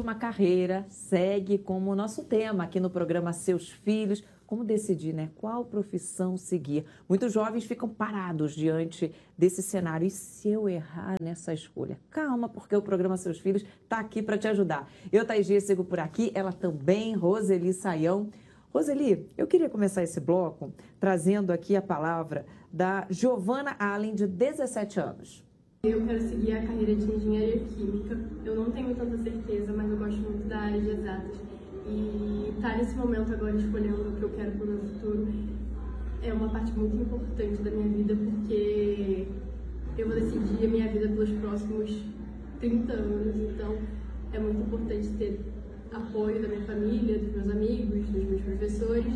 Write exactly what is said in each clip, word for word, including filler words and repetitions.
uma carreira segue como o nosso tema aqui no programa Seus Filhos. Como decidir, né? Qual profissão seguir? Muitos jovens ficam parados diante desse cenário. E se eu errar nessa escolha? Calma, porque o programa Seus Filhos está aqui para te ajudar. Eu, Thaís Dias, sigo por aqui. Ela também, Roseli Saião. Roseli, eu queria começar esse bloco trazendo aqui a palavra da Giovana Allen, de dezessete anos. Eu quero seguir a carreira de engenharia química. Eu não tenho tanta certeza, mas eu gosto muito da área de exatas. E estar nesse momento agora escolhendo o que eu quero para o meu futuro é uma parte muito importante da minha vida, porque eu vou decidir a minha vida pelos próximos trinta anos, então é muito importante ter apoio da minha família, dos meus amigos, dos meus professores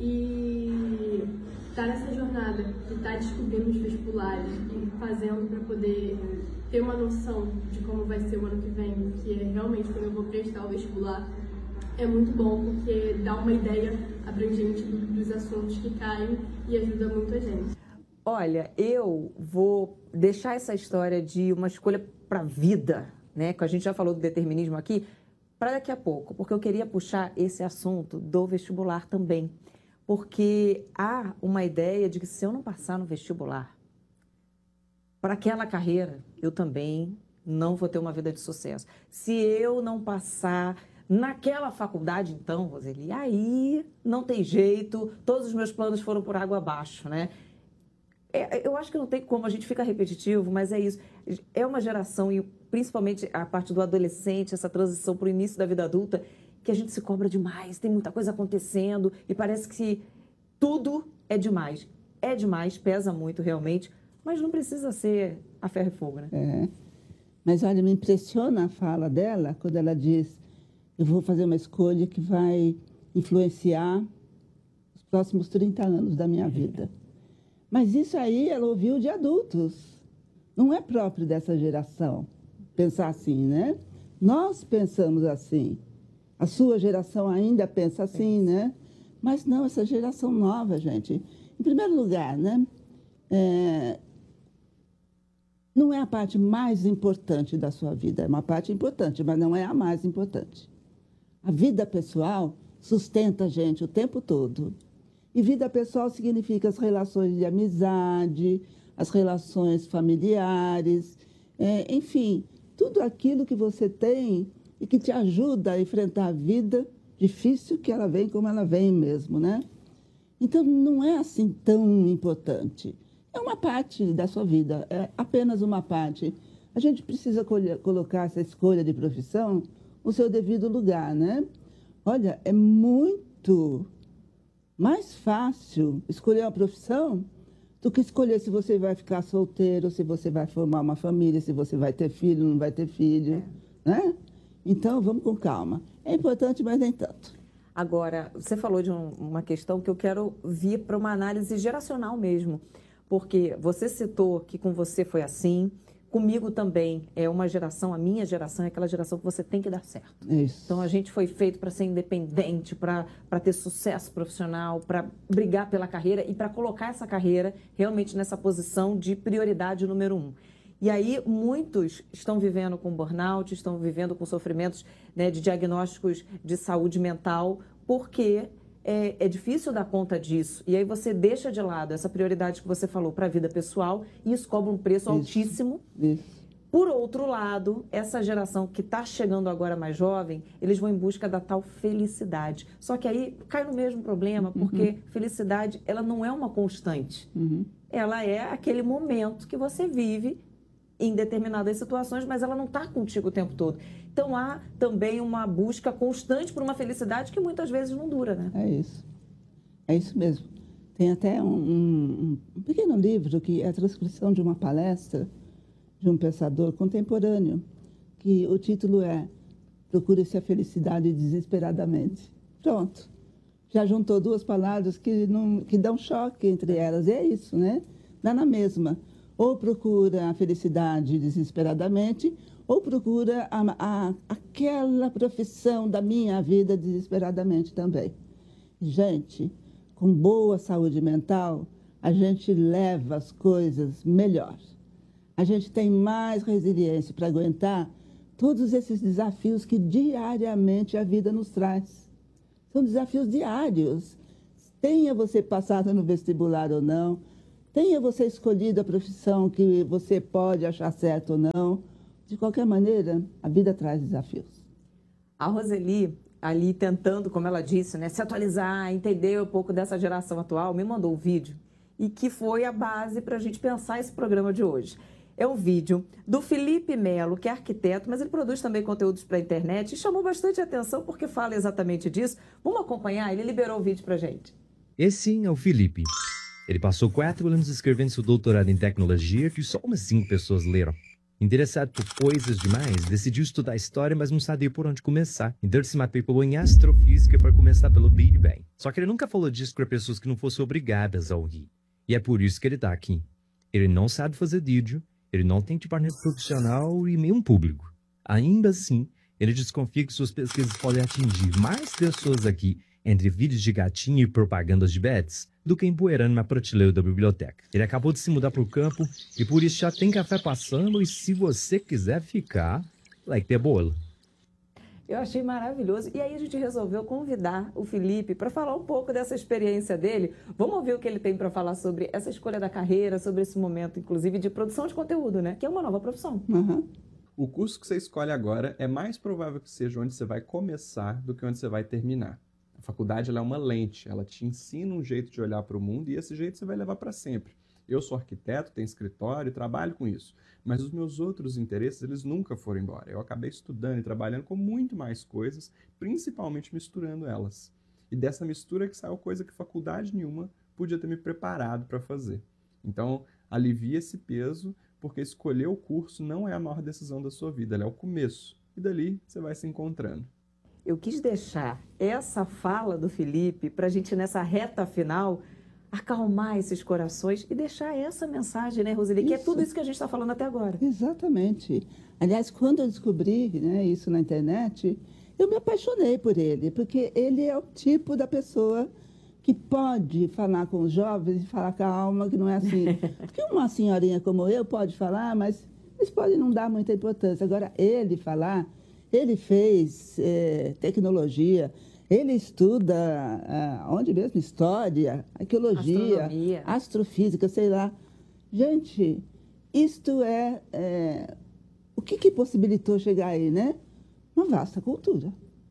e estar nessa jornada de estar descobrindo os vestibulares e fazendo para poder ter uma noção de como vai ser o ano que vem, que é realmente quando eu vou prestar o vestibular. É muito bom porque dá uma ideia abrangente dos assuntos que caem e ajuda muito a gente. Olha, eu vou deixar essa história de uma escolha para a vida, né? Que a gente já falou do determinismo aqui, para daqui a pouco, porque eu queria puxar esse assunto do vestibular também. Porque há uma ideia de que se eu não passar no vestibular, para aquela carreira, eu também não vou ter uma vida de sucesso. Se eu não passar naquela faculdade, então, Roseli, aí não tem jeito, todos os meus planos foram por água abaixo, né? É, eu acho que não tem como, a gente fica repetitivo, mas é isso. É uma geração, e principalmente a parte do adolescente, essa transição para o início da vida adulta, que a gente se cobra demais, tem muita coisa acontecendo e parece que tudo é demais. É demais, pesa muito realmente, mas não precisa ser a ferro e fogo, né? É. Mas olha, me impressiona a fala dela quando ela diz: eu vou fazer uma escolha que vai influenciar os próximos trinta anos da minha vida. Mas isso aí ela ouviu de adultos. Não é próprio dessa geração pensar assim, né? Nós pensamos assim. A sua geração ainda pensa assim, né? Mas não, essa geração nova, gente. Em primeiro lugar, né? É, não é a parte mais importante da sua vida. É uma parte importante, mas não é a mais importante. A vida pessoal sustenta a gente o tempo todo. E vida pessoal significa as relações de amizade, as relações familiares, é, enfim, tudo aquilo que você tem e que te ajuda a enfrentar a vida difícil, que ela vem como ela vem mesmo, né? Então, não é assim tão importante. É uma parte da sua vida, é apenas uma parte. A gente precisa colocar essa escolha de profissão no seu devido lugar, né? Olha, é muito mais fácil escolher uma profissão do que escolher se você vai ficar solteiro, se você vai formar uma família, se você vai ter filho, não vai ter filho, é. né? Então, vamos com calma. É importante, mas nem tanto. Agora, você falou de um, uma questão que eu quero vir para uma análise geracional mesmo, porque você citou que com você foi assim, comigo também é uma geração, a minha geração é aquela geração que você tem que dar certo. Isso. Então, a gente foi feito para ser independente, para ter sucesso profissional, para brigar pela carreira e para colocar essa carreira realmente nessa posição de prioridade número um. E aí, muitos estão vivendo com burnout, estão vivendo com sofrimentos, né, de diagnósticos de saúde mental, porque é, é difícil dar conta disso. E aí você deixa de lado essa prioridade que você falou para a vida pessoal e isso cobra um preço Isso. altíssimo. Isso. Por outro lado, essa geração que está chegando agora mais jovem, eles vão em busca da tal felicidade. Só que aí cai no mesmo problema, porque uhum. felicidade ela não é uma constante. Uhum. Ela é aquele momento que você vive em determinadas situações, mas ela não está contigo o tempo todo. Então, há também uma busca constante por uma felicidade que muitas vezes não dura, né? É isso. É isso mesmo. Tem até um, um, um pequeno livro que é a transcrição de uma palestra de um pensador contemporâneo, que o título é Procure-se a Felicidade Desesperadamente. Pronto. Já juntou duas palavras que, não, que dão choque entre elas. E é isso, né? Dá na mesma. Ou procura a felicidade desesperadamente, ou procura a, a, aquela profissão da minha vida desesperadamente também. Gente, com boa saúde mental, a gente leva as coisas melhor. A gente tem mais resiliência para aguentar todos esses desafios que diariamente a vida nos traz. São desafios diários. Tenha você passado no vestibular ou não, tenha você escolhido a profissão que você pode achar certo ou não, de qualquer maneira, a vida traz desafios. A Roseli, ali tentando, como ela disse, né, se atualizar, entender um pouco dessa geração atual, me mandou um vídeo e que foi a base para a gente pensar esse programa de hoje. É um vídeo do Felipe Melo, que é arquiteto, mas ele produz também conteúdos para a internet e chamou bastante atenção porque fala exatamente disso. Vamos acompanhar? Ele liberou o vídeo para a gente. Esse é o Felipe. Ele passou quatro anos escrevendo seu doutorado em tecnologia que só umas cinco pessoas leram. Interessado por coisas demais, decidiu estudar história, mas não sabia por onde começar. Então ele se matriculou em astrofísica para começar pelo Big Bang. Só que ele nunca falou disso para pessoas que não fossem obrigadas a ouvir. E é por isso que ele está aqui. Ele não sabe fazer vídeo, ele não tem departamento profissional e nenhum público. Ainda assim, ele desconfia que suas pesquisas podem atingir mais pessoas aqui entre vídeos de gatinho e propagandas de bets do que empoeirando na prateleira da biblioteca. Ele acabou de se mudar para o campo e por isso já tem café passando e se você quiser ficar, vai ter bolo. Eu achei maravilhoso. E aí a gente resolveu convidar o Felipe para falar um pouco dessa experiência dele. Vamos ouvir o que ele tem para falar sobre essa escolha da carreira, sobre esse momento, inclusive, de produção de conteúdo, né? Que é uma nova profissão. Uhum. O curso que você escolhe agora é mais provável que seja onde você vai começar do que onde você vai terminar. A faculdade ela é uma lente, ela te ensina um jeito de olhar para o mundo e esse jeito você vai levar para sempre. Eu sou arquiteto, tenho escritório e trabalho com isso, mas os meus outros interesses eles nunca foram embora. Eu acabei estudando e trabalhando com muito mais coisas, principalmente misturando elas. E dessa mistura que saiu coisa que faculdade nenhuma podia ter me preparado para fazer. Então, alivia esse peso, porque escolher o curso não é a maior decisão da sua vida, ela é o começo. E dali você vai se encontrando. Eu quis deixar essa fala do Felipe para a gente, nessa reta final, acalmar esses corações e deixar essa mensagem, né, Roseli? Que é tudo isso que a gente está falando até agora. Exatamente. Aliás, quando eu descobri, né, isso na internet, eu me apaixonei por ele, porque ele é o tipo da pessoa que pode falar com os jovens e falar calma, que não é assim. Porque uma senhorinha como eu pode falar, mas eles podem não dar muita importância. Agora, ele falar... Ele fez é, tecnologia, ele estuda, ah, onde mesmo? História, arqueologia, Astronomia. Astrofísica, sei lá. Gente, isto é, é... O que, que possibilitou chegar aí, né? Uma vasta cultura.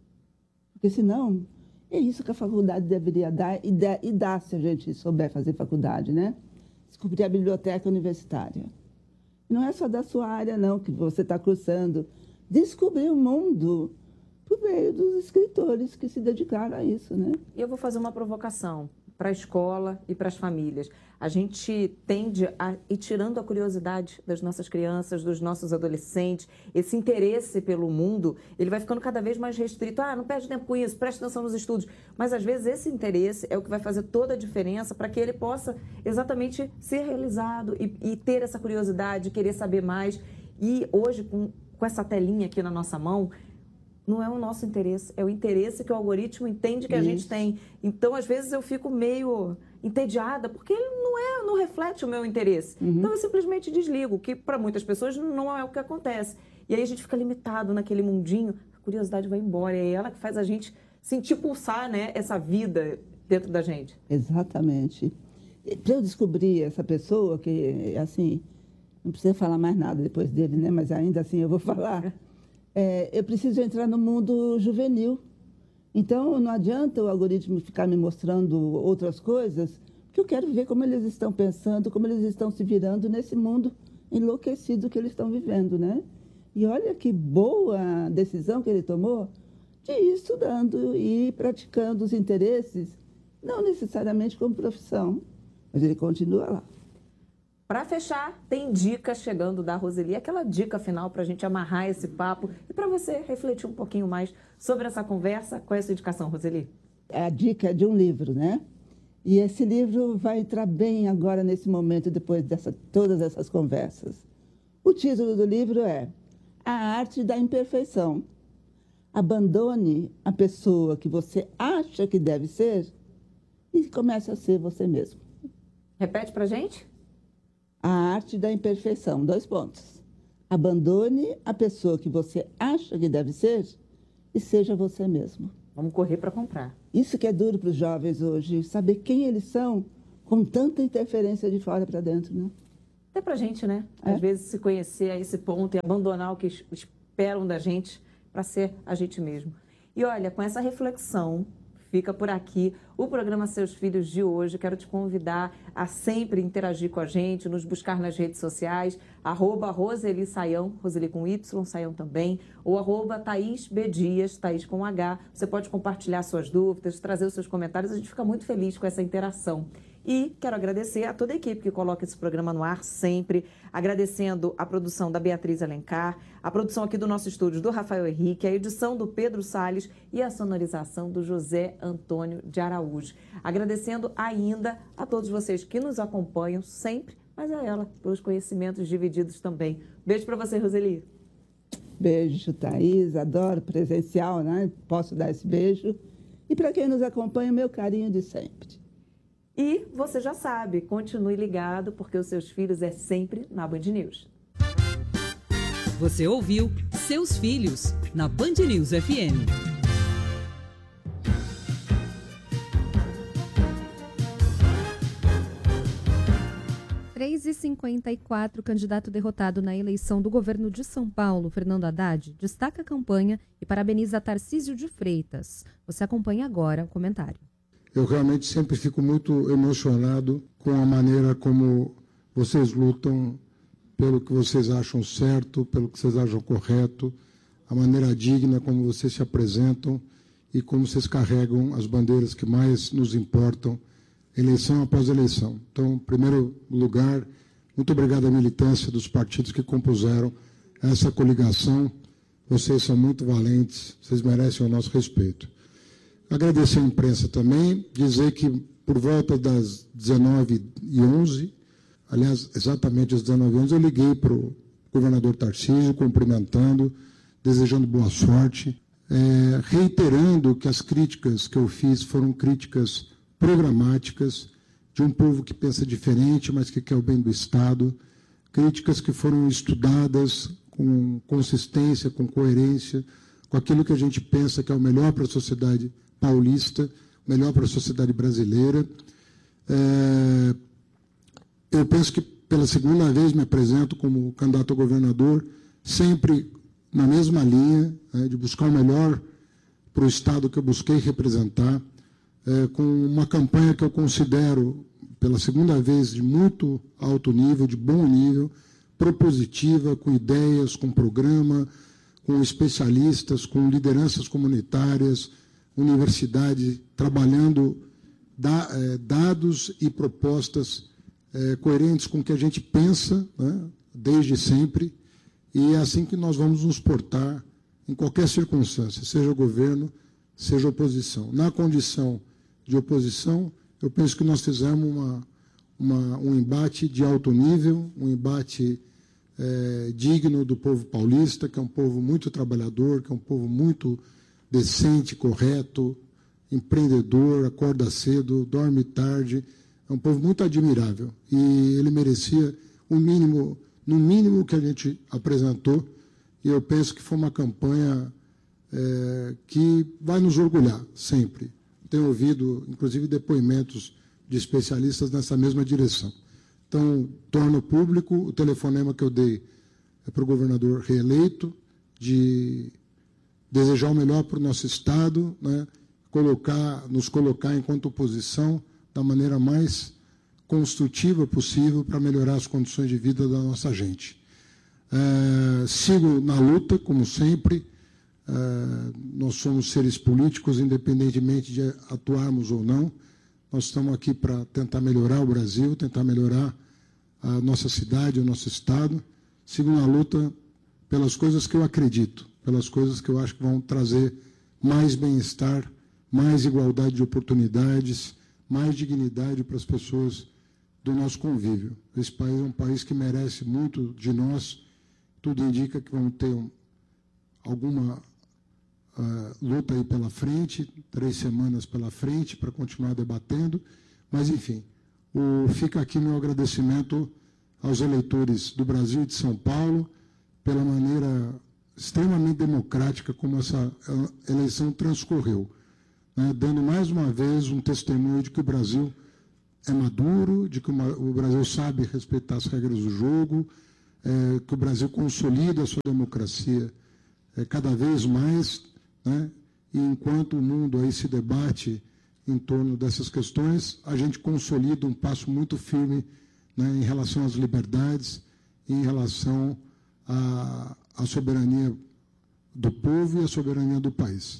Porque senão, é isso que a faculdade deveria dar e, de, e dá se a gente souber fazer faculdade, né? Descobrir a biblioteca universitária. Não é só da sua área, não, que você está cursando. Descobrir o mundo por meio dos escritores que se dedicaram a isso, né? E eu vou fazer uma provocação para a escola e para as famílias. A gente tende a ir tirando a curiosidade das nossas crianças, dos nossos adolescentes. Esse interesse pelo mundo, ele vai ficando cada vez mais restrito. Ah, não perde tempo com isso, preste atenção nos estudos. Mas, às vezes, esse interesse é o que vai fazer toda a diferença para que ele possa exatamente ser realizado e, e ter essa curiosidade, querer saber mais. E hoje, com, com essa telinha aqui na nossa mão, não é o nosso interesse, é o interesse que o algoritmo entende que a Isso. gente tem. Então, às vezes, eu fico meio entediada, porque ele não, é, não reflete o meu interesse. Uhum. Então, eu simplesmente desligo, que para muitas pessoas não é o que acontece. E aí a gente fica limitado naquele mundinho, a curiosidade vai embora, e é ela que faz a gente sentir pulsar, né, essa vida dentro da gente. Exatamente. Para eu descobrir essa pessoa, que, assim, não precisa falar mais nada depois dele, né? Mas ainda assim eu vou falar. É, eu preciso entrar no mundo juvenil. Então, não adianta o algoritmo ficar me mostrando outras coisas, porque eu quero ver como eles estão pensando, como eles estão se virando nesse mundo enlouquecido que eles estão vivendo, né? E olha que boa decisão que ele tomou de ir estudando e praticando os interesses, não necessariamente como profissão, mas ele continua lá. Para fechar, tem dica chegando da Roseli, aquela dica final para a gente amarrar esse papo e para você refletir um pouquinho mais sobre essa conversa. Qual é a sua indicação, Roseli? A dica é de um livro, né? E esse livro vai entrar bem agora nesse momento, depois de todas essas conversas. O título do livro é A Arte da Imperfeição. Abandone a pessoa que você acha que deve ser e comece a ser você mesmo. Repete para a gente? A Arte da Imperfeição, dois pontos. Abandone a pessoa que você acha que deve ser e seja você mesmo. Vamos correr para comprar. Isso que é duro para os jovens hoje, saber quem eles são com tanta interferência de fora para dentro, né? Até para a gente, né? É. Às vezes se conhecer a esse ponto e abandonar o que esperam da gente para ser a gente mesmo. E olha, com essa reflexão, fica por aqui o programa Seus Filhos de hoje. Quero te convidar a sempre interagir com a gente, nos buscar nas redes sociais, arroba Roseli Saião, Roseli com Y, Saião também, ou arroba Thaís B. Dias, Thaís com H. Você pode compartilhar suas dúvidas, trazer os seus comentários, a gente fica muito feliz com essa interação. E quero agradecer a toda a equipe que coloca esse programa no ar sempre, agradecendo a produção da Beatriz Alencar, a produção aqui do nosso estúdio do Rafael Henrique, a edição do Pedro Salles e a sonorização do José Antônio de Araújo. Agradecendo ainda a todos vocês que nos acompanham sempre, mas a ela pelos conhecimentos divididos também. Beijo para você, Roseli. Beijo, Thaís. Adoro presencial, né? Posso dar esse beijo. E para quem nos acompanha, meu carinho de sempre. E você já sabe, continue ligado, porque os seus filhos é sempre na Band News. Você ouviu Seus Filhos, na Band News F M. três e cinquenta e quatro, candidato derrotado na eleição do governo de São Paulo, Fernando Haddad, destaca a campanha e parabeniza Tarcísio de Freitas. Você acompanha agora o comentário. Eu realmente sempre fico muito emocionado com a maneira como vocês lutam pelo que vocês acham certo, pelo que vocês acham correto, a maneira digna como vocês se apresentam e como vocês carregam as bandeiras que mais nos importam, eleição após eleição. Então, em primeiro lugar, muito obrigado à militância dos partidos que compuseram essa coligação. Vocês são muito valentes, vocês merecem o nosso respeito. Agradecer à imprensa também, dizer que por volta das dezenove e onze, aliás, exatamente às dezenove e onze, eu liguei para o governador Tarcísio, cumprimentando, desejando boa sorte, é, reiterando que as críticas que eu fiz foram críticas programáticas, de um povo que pensa diferente, mas que quer o bem do Estado, críticas que foram estudadas com consistência, com coerência, com aquilo que a gente pensa que é o melhor para a sociedade paulista, melhor para a sociedade brasileira. É, eu penso que pela segunda vez me apresento como candidato a governador, sempre na mesma linha, né, de buscar o melhor para o Estado que eu busquei representar, é, com uma campanha que eu considero, pela segunda vez, de muito alto nível, de bom nível, propositiva, com ideias, com programa, com especialistas, com lideranças comunitárias, universidade, trabalhando da, eh, dados e propostas eh, coerentes com o que a gente pensa, né, desde sempre, e é assim que nós vamos nos portar em qualquer circunstância, seja governo, seja oposição. Na condição de oposição, eu penso que nós fizemos uma, uma, um embate de alto nível, um embate eh, digno do povo paulista, que é um povo muito trabalhador, que é um povo muito decente, correto, empreendedor, acorda cedo, dorme tarde, é um povo muito admirável. E ele merecia o mínimo, no mínimo que a gente apresentou, e eu penso que foi uma campanha é, que vai nos orgulhar sempre. Tenho ouvido, inclusive, depoimentos de especialistas nessa mesma direção. Então, torno público o telefonema que eu dei para o governador reeleito, de desejar o melhor para o nosso Estado, né? Colocar, nos colocar enquanto oposição da maneira mais construtiva possível para melhorar as condições de vida da nossa gente. É, sigo na luta, como sempre. É, nós somos seres políticos, independentemente de atuarmos ou não. Nós estamos aqui para tentar melhorar o Brasil, tentar melhorar a nossa cidade, o nosso Estado. Sigo na luta pelas coisas que eu acredito, pelas coisas que eu acho que vão trazer mais bem-estar, mais igualdade de oportunidades, mais dignidade para as pessoas do nosso convívio. Esse país é um país que merece muito de nós. Tudo indica que vamos ter um, alguma uh, luta aí pela frente, três semanas pela frente para continuar debatendo. Mas, enfim, o, fica aqui meu agradecimento aos eleitores do Brasil e de São Paulo pela maneira extremamente democrática como essa eleição transcorreu, né, dando mais uma vez um testemunho de que o Brasil é maduro, de que o Brasil sabe respeitar as regras do jogo, é, que o Brasil consolida a sua democracia é, cada vez mais, né, e enquanto o mundo aí se debate em torno dessas questões, a gente consolida um passo muito firme, né, em relação às liberdades, em relação à, à soberania do povo e à soberania do país.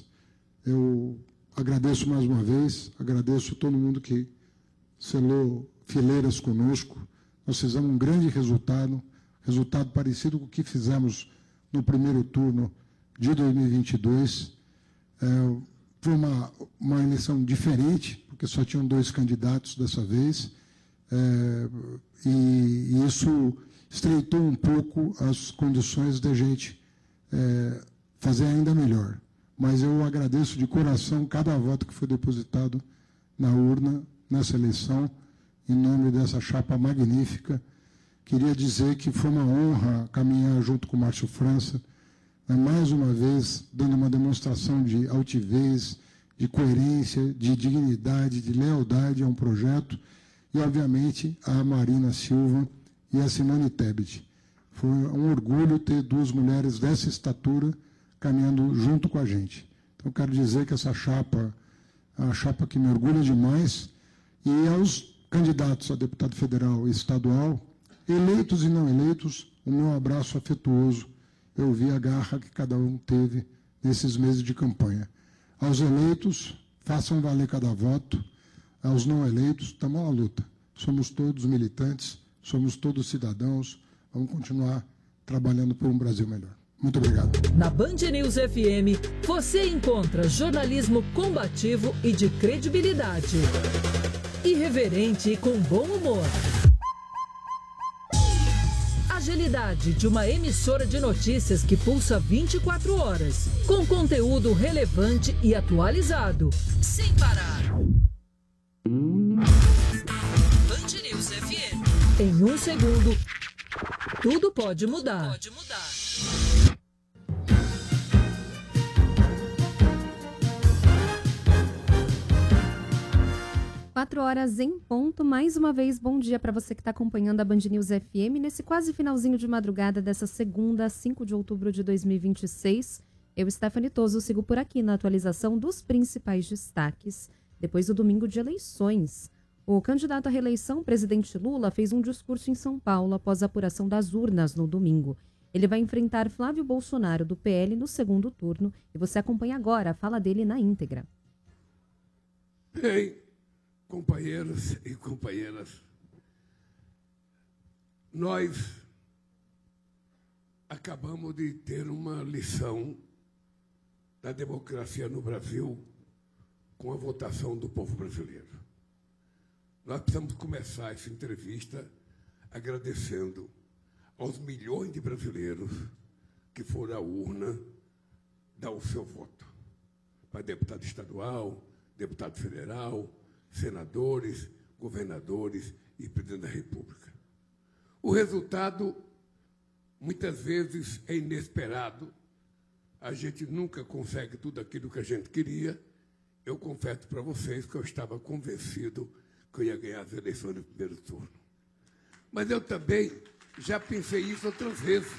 Eu agradeço mais uma vez, agradeço a todo mundo que selou fileiras conosco. Nós fizemos um grande resultado, resultado parecido com o que fizemos no primeiro turno de dois mil e vinte e dois. É, foi uma, uma eleição diferente, porque só tinham dois candidatos dessa vez, é, e, e isso estreitou um pouco as condições da gente é, fazer ainda melhor. Mas eu agradeço de coração cada voto que foi depositado na urna nessa eleição, em nome dessa chapa magnífica. Queria dizer que foi uma honra caminhar junto com o Márcio França, né, mais uma vez dando uma demonstração de altivez, de coerência, de dignidade, de lealdade a um projeto, e, obviamente, a Marina Silva e a Simone Tebet. Foi um orgulho ter duas mulheres dessa estatura caminhando junto com a gente. Então, quero dizer que essa chapa é uma chapa que me orgulha demais, e aos candidatos a deputado federal e estadual, eleitos e não eleitos, o meu abraço afetuoso. Eu vi a garra que cada um teve nesses meses de campanha. Aos eleitos, façam valer cada voto. Aos não eleitos, estamos à luta. Somos todos militantes, somos todos cidadãos. Vamos continuar trabalhando por um Brasil melhor. Muito obrigado. Na Band News F M, você encontra jornalismo combativo e de credibilidade. Irreverente e com bom humor. Agilidade de uma emissora de notícias que pulsa vinte e quatro horas, com conteúdo relevante e atualizado, sem parar. Band News F M. Em um segundo, tudo pode mudar. Tudo pode mudar. Quatro horas em ponto. Mais uma vez, bom dia para você que está acompanhando a Band News F M nesse quase finalzinho de madrugada dessa segunda, cinco de outubro de dois mil e vinte e seis. Eu, Stephanie Toso, sigo por aqui na atualização dos principais destaques depois do domingo de eleições. O candidato à reeleição, presidente Lula, fez um discurso em São Paulo após a apuração das urnas no domingo. Ele vai enfrentar Flávio Bolsonaro, do P L, no segundo turno, e você acompanha agora a fala dele na íntegra. Bem, companheiros e companheiras, nós acabamos de ter uma lição da democracia no Brasil com a votação do povo brasileiro. Nós precisamos começar essa entrevista agradecendo aos milhões de brasileiros que foram à urna dar o seu voto para deputado estadual, deputado federal, senadores, governadores e presidente da República. O resultado, muitas vezes, é inesperado. A gente nunca consegue tudo aquilo que a gente queria. Eu confesso para vocês que eu estava convencido que eu ia ganhar as eleições no primeiro turno. Mas eu também já pensei isso outras vezes.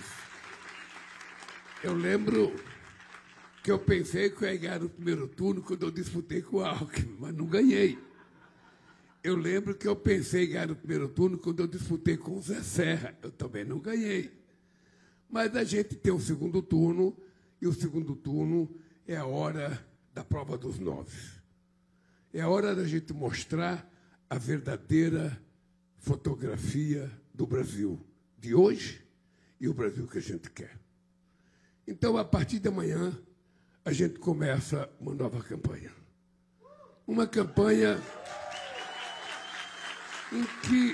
Eu lembro que eu pensei que eu ia ganhar no primeiro turno quando eu disputei com o Alckmin, mas não ganhei. Eu lembro que eu pensei em ganhar no primeiro turno quando eu disputei com o Zé Serra. Eu também não ganhei. Mas a gente tem o segundo turno, e o segundo turno é a hora da prova dos nove. É a hora da gente mostrar a verdadeira fotografia do Brasil de hoje e o Brasil que a gente quer. Então, a partir de amanhã, a gente começa uma nova campanha. Uma campanha em que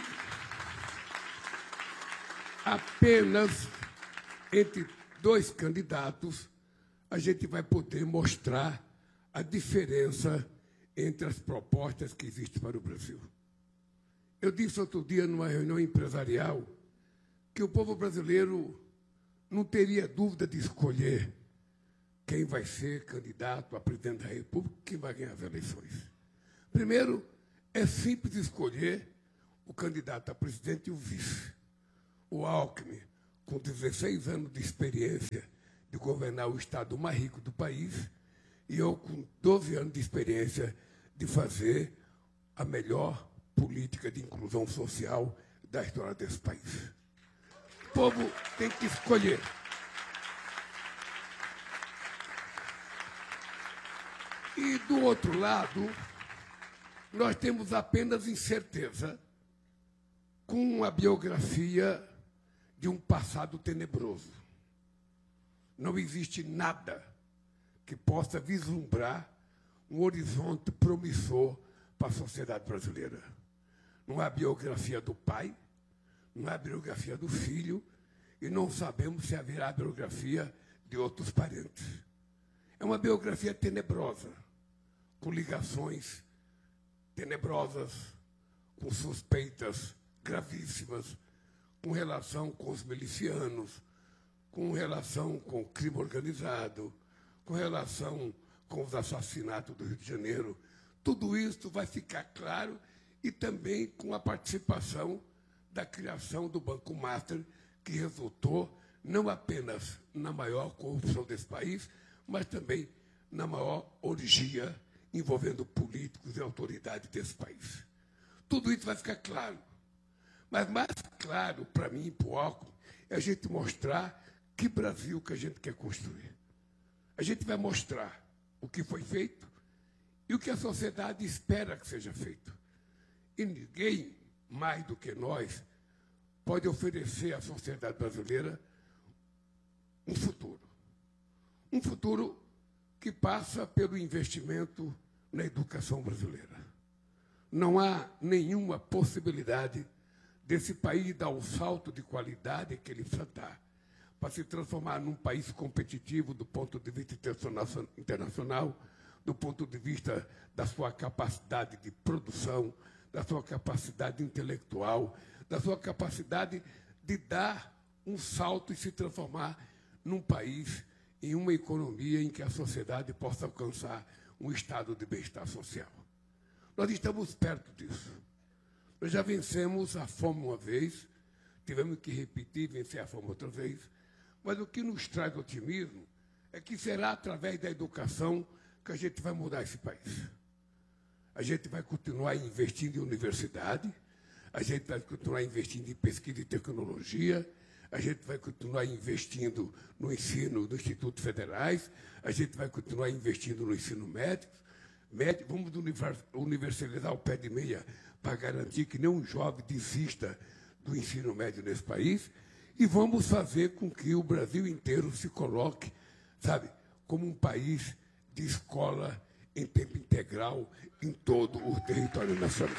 apenas entre dois candidatos a gente vai poder mostrar a diferença entre as propostas que existem para o Brasil. Eu disse outro dia numa reunião empresarial que o povo brasileiro não teria dúvida de escolher quem vai ser candidato a presidente da República, quem vai ganhar as eleições. Primeiro, é simples escolher o candidato a presidente e o vice. O Alckmin, com dezesseis anos de experiência de governar o estado mais rico do país, e eu com doze anos de experiência de fazer a melhor política de inclusão social da história desse país. O povo tem que escolher. E, do outro lado, nós temos apenas incerteza com a biografia de um passado tenebroso. Não existe nada que possa vislumbrar um horizonte promissor para a sociedade brasileira. Não há biografia do pai, não há biografia do filho, e não sabemos se haverá biografia de outros parentes. É uma biografia tenebrosa, com ligações tenebrosas, com suspeitas gravíssimas, com relação com os milicianos, com relação com o crime organizado, com relação com os assassinatos do Rio de Janeiro. Tudo isso vai ficar claro, e também com a participação da criação do Banco Master, que resultou não apenas na maior corrupção desse país, mas também na maior orgia envolvendo políticos e autoridades desse país. Tudo isso vai ficar claro. Mas mais claro, para mim e para o Alckmin, é a gente mostrar que Brasil que a gente quer construir. A gente vai mostrar o que foi feito e o que a sociedade espera que seja feito. E ninguém, mais do que nós, pode oferecer à sociedade brasileira um futuro. Um futuro que passa pelo investimento na educação brasileira. Não há nenhuma possibilidade desse país dar o salto de qualidade que ele precisa dar para se transformar num país competitivo do ponto de vista internacional, do ponto de vista da sua capacidade de produção, da sua capacidade intelectual, da sua capacidade de dar um salto e se transformar num país, em uma economia em que a sociedade possa alcançar um estado de bem-estar social. Nós estamos perto disso. Nós já vencemos a fome uma vez, tivemos que repetir, vencer a fome outra vez, mas o que nos traz otimismo é que será através da educação que a gente vai mudar esse país. A gente vai continuar investindo em universidade, a gente vai continuar investindo em pesquisa e tecnologia, a gente vai continuar investindo no ensino dos institutos federais, a gente vai continuar investindo no ensino médio, médio vamos universalizar o pé de meia para garantir que nenhum jovem desista do ensino médio nesse país, e vamos fazer com que o Brasil inteiro se coloque, sabe, como um país de escola em tempo integral em todo o território nacional.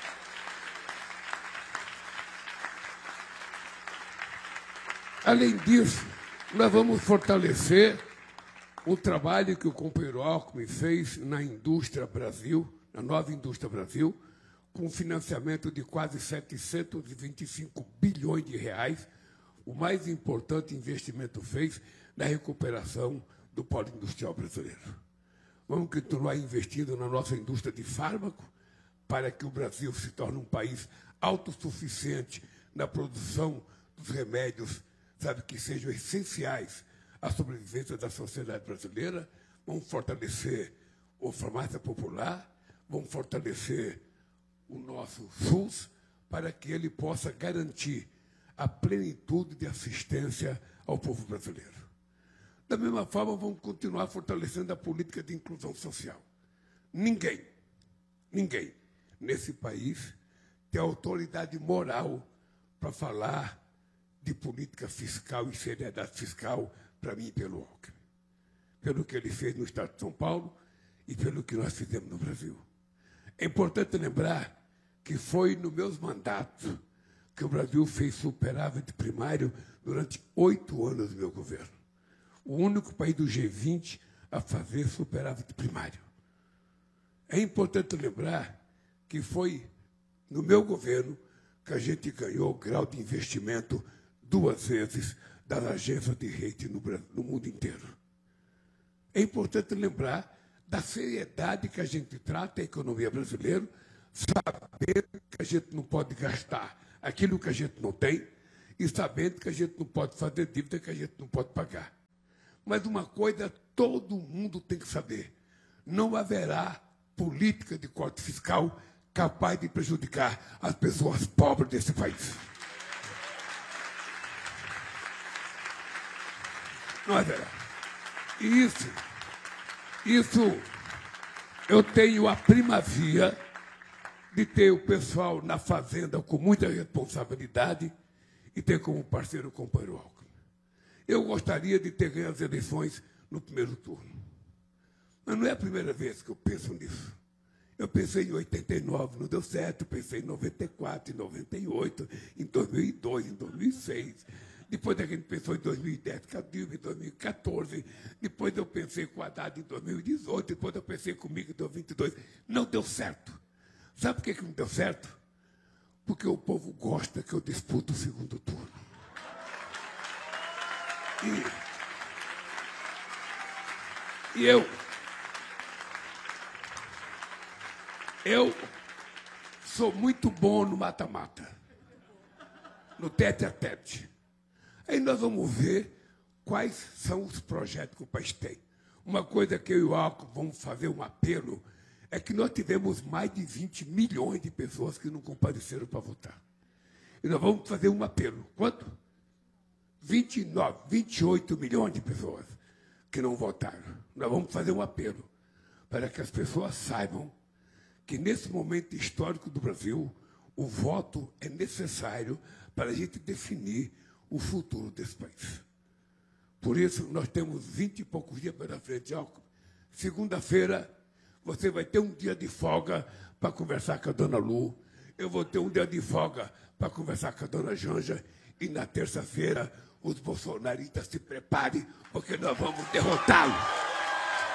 Além disso, nós vamos fortalecer o trabalho que o companheiro Alckmin fez na Indústria Brasil, na Nova Indústria Brasil, com financiamento de quase setecentos e vinte e cinco bilhões de reais, o mais importante investimento feito na recuperação do polo industrial brasileiro. Vamos continuar investindo na nossa indústria de fármaco para que o Brasil se torne um país autossuficiente na produção dos remédios, sabe, que sejam essenciais à sobrevivência da sociedade brasileira. Vamos fortalecer a farmácia popular, vamos fortalecer o nosso SUS para que ele possa garantir a plenitude de assistência ao povo brasileiro. Da mesma forma, vamos continuar fortalecendo a política de inclusão social. Ninguém, ninguém nesse país tem autoridade moral para falar de política fiscal e seriedade fiscal para mim e pelo Alckmin. Pelo que ele fez no estado de São Paulo e pelo que nós fizemos no Brasil. É importante lembrar que foi nos meus mandatos que o Brasil fez superávit primário durante oito anos do meu governo. O único país do G vinte a fazer superávit primário. É importante lembrar que foi no meu governo que a gente ganhou o grau de investimento duas vezes das agências de rating no, no mundo inteiro. É importante lembrar da seriedade que a gente trata a economia brasileira, sabendo que a gente não pode gastar aquilo que a gente não tem e sabendo que a gente não pode fazer dívida que a gente não pode pagar. Mas uma coisa todo mundo tem que saber: não haverá política de corte fiscal capaz de prejudicar as pessoas pobres desse país. Não haverá. E isso, isso eu tenho a primazia de ter o pessoal na Fazenda com muita responsabilidade e ter como parceiro o companheiro Alckmin. Eu gostaria de ter ganho as eleições no primeiro turno. Mas não é a primeira vez que eu penso nisso. Eu pensei em oitenta e nove, não deu certo. Pensei em noventa e quatro, em noventa e oito, em dois mil e dois, em dois mil e seis. Depois a gente pensou em dois mil e dez, com a Dilma em dois mil e quatorze. Depois eu pensei com o Haddad em dois mil e dezoito. Depois eu pensei comigo em dois mil e vinte e dois. Não deu certo. Sabe por que que não deu certo? Porque o povo gosta que eu disputo o segundo turno. E, e eu... Eu sou muito bom no mata-mata, no tete-a-tete. Aí nós vamos ver quais são os projetos que o país tem. Uma coisa que eu e o Alckmin vamos fazer um apelo é que nós tivemos mais de vinte milhões de pessoas que não compareceram para votar. E nós vamos fazer um apelo. Quanto? vinte e nove, vinte e oito milhões de pessoas que não votaram. Nós vamos fazer um apelo para que as pessoas saibam que nesse momento histórico do Brasil, o voto é necessário para a gente definir o futuro desse país. Por isso, nós temos vinte e poucos dias pela frente. Segunda-feira, você vai ter um dia de folga para conversar com a dona Lu. Eu vou ter um dia de folga para conversar com a dona Janja. E na terça-feira, os bolsonaristas se preparem, porque nós vamos derrotá-los.